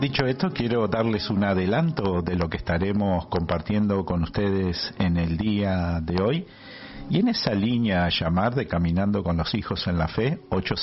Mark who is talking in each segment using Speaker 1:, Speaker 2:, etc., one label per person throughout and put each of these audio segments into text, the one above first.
Speaker 1: Dicho esto, quiero darles un adelanto de lo que estaremos compartiendo con ustedes en el día de hoy. Y en esa línea a llamar de Caminando con los Hijos en la Fe,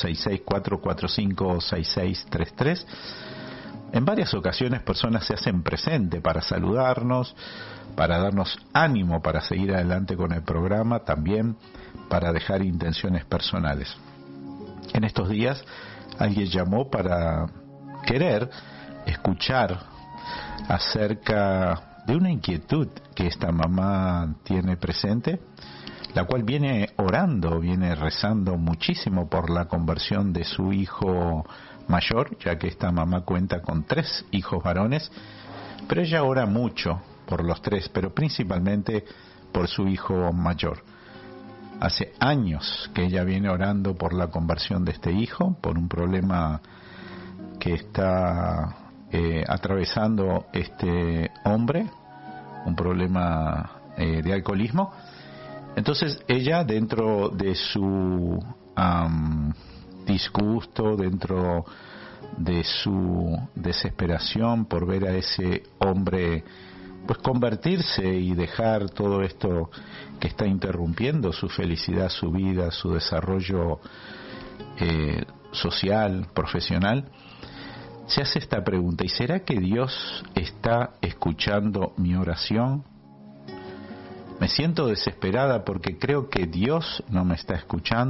Speaker 1: 866-445-6633, en varias ocasiones personas se hacen presente para saludarnos, para darnos ánimo para seguir adelante con el programa, también para dejar intenciones personales. En estos días alguien llamó para querer escuchar acerca de una inquietud que esta mamá tiene presente, la cual viene orando, viene rezando muchísimo por la conversión de su hijo mayor, ya que esta mamá cuenta con 3 hijos varones, pero ella ora mucho por los 3, pero principalmente por su hijo mayor. Hace años que ella viene orando por la conversión de este hijo, por un problema que está atravesando este hombre, un problema de alcoholismo. Entonces ella, dentro de su disgusto, dentro de su desesperación por ver a ese hombre pues convertirse y dejar todo esto que está interrumpiendo su felicidad, su vida, su desarrollo social, profesional, se hace esta pregunta: ¿y será que Dios está escuchando mi oración? Me siento desesperada porque creo que Dios no me está escuchando.